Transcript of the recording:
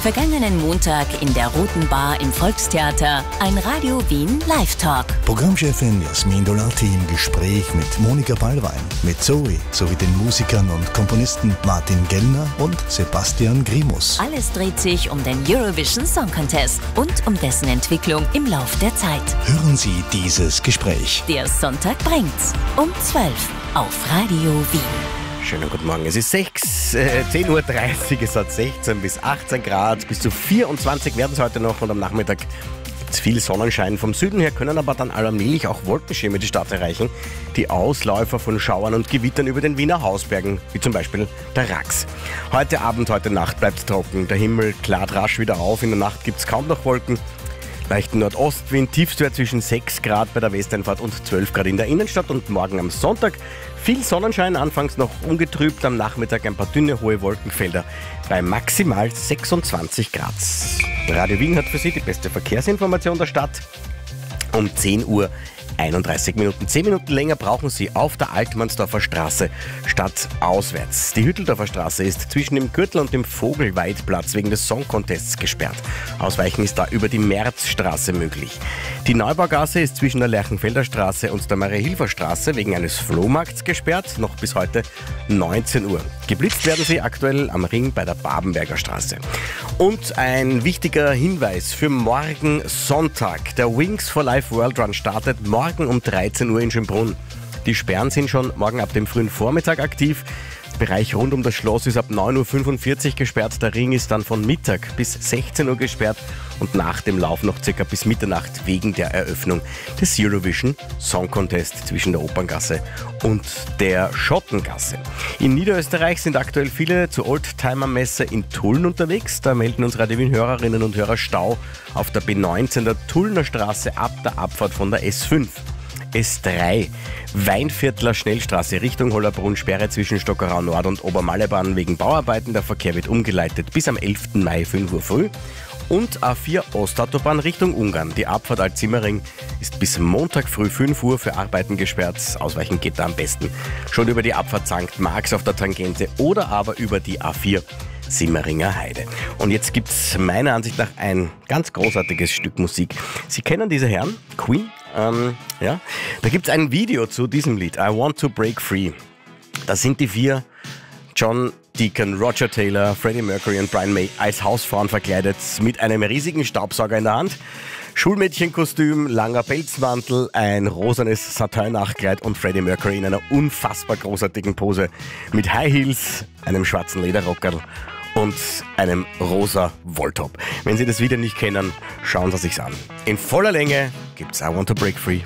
Vergangenen Montag in der Roten Bar im Volkstheater ein Radio Wien Live-Talk. Programmchefin Jasmin Dolati im Gespräch mit Monika Ballwein, mit Zoe sowie den Musikern und Komponisten Martin Gellner und Sebastian Grimus. Alles dreht sich um den Eurovision Song Contest und um dessen Entwicklung im Lauf der Zeit. Hören Sie dieses Gespräch. Der Sonntag bringt's um 12 auf Radio Wien. Schönen guten Morgen. Es ist 10.30 Uhr, es hat 16 bis 18 Grad, bis zu 24 werden es heute noch und am Nachmittag gibt es viel Sonnenschein. Vom Süden her können aber dann allmählich auch Wolkenschirme die Stadt erreichen, die Ausläufer von Schauern und Gewittern über den Wiener Hausbergen, wie zum Beispiel der Rax. Heute Abend, heute Nacht bleibt es trocken, der Himmel klart rasch wieder auf, in der Nacht gibt es kaum noch Wolken. Leichten Nordostwind, Tiefstwert zwischen 6 Grad bei der Westeinfahrt und 12 Grad in der Innenstadt. Und morgen am Sonntag viel Sonnenschein, anfangs noch ungetrübt, am Nachmittag ein paar dünne, hohe Wolkenfelder bei maximal 26 Grad. Radio Wien hat für Sie die beste Verkehrsinformation der Stadt um 10 Uhr. 31 Minuten. 10 Minuten länger brauchen Sie auf der Altmannsdorfer Straße stadtauswärts. Die Hütteldorfer Straße ist zwischen dem Gürtel und dem Vogelweidplatz wegen des Song Contests gesperrt. Ausweichen ist da über die Märzstraße möglich. Die Neubaugasse ist zwischen der Lerchenfelder Straße und der Maria-Hilfer Straße wegen eines Flohmarkts gesperrt, noch bis heute 19 Uhr. Geblitzt werden sie aktuell am Ring bei der Babenberger Straße. Und ein wichtiger Hinweis für morgen Sonntag. Der Wings for Life World Run startet morgen um 13 Uhr in Schönbrunn. Die Sperren sind schon morgen ab dem frühen Vormittag aktiv. Der Bereich rund um das Schloss ist ab 9.45 Uhr gesperrt. Der Ring ist dann von Mittag bis 16 Uhr gesperrt und nach dem Lauf noch circa bis Mitternacht wegen der Eröffnung des Eurovision Song Contest zwischen der Operngasse und der Schottengasse. In Niederösterreich sind aktuell viele zur Oldtimer-Messe in Tulln unterwegs. Da melden uns Radio Wien Hörerinnen und Hörer Stau auf der B19 der Tullner Straße ab der Abfahrt von der S5. S3, Weinviertler Schnellstraße Richtung Hollerbrunn, Sperre zwischen Stockerau Nord und Obermallerbahn wegen Bauarbeiten. Der Verkehr wird umgeleitet bis am 11. Mai 5 Uhr früh. Und A4 Ostautobahn Richtung Ungarn. Die Abfahrt Alt-Simmering ist bis Montag früh 5 Uhr für Arbeiten gesperrt. Ausweichen geht da am besten schon über die Abfahrt St. Marx auf der Tangente oder aber über die A4 Simmeringer Heide. Und jetzt gibt es meiner Ansicht nach ein ganz großartiges Stück Musik. Sie kennen diese Herren, Queen? Ja. Da gibt es ein Video zu diesem Lied, I Want to Break Free. Da sind die 4, John Deacon, Roger Taylor, Freddie Mercury und Brian May, als Hausfrauen verkleidet mit einem riesigen Staubsauger in der Hand. Schulmädchenkostüm, langer Pelzmantel, ein rosanes Satin-Nachkleid und Freddie Mercury in einer unfassbar großartigen Pose mit High Heels, einem schwarzen Lederrockerl und einem rosa Wolltop. Wenn Sie das Video nicht kennen, schauen Sie sich's an. In voller Länge gibt's I Want to Break Free